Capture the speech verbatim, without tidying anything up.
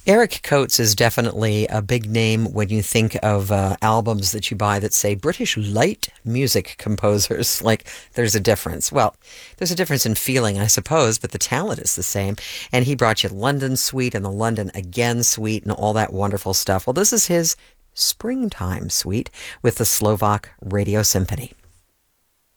Eric Coates is definitely a big name when you think of uh, albums that you buy that say British light music composers. Like, there's a difference. Well, there's a difference in feeling, I suppose, but the talent is the same. And he brought you London Suite and the London Again Suite and all that wonderful stuff. Well, this is his Springtime Suite with the Slovak Radio Symphony.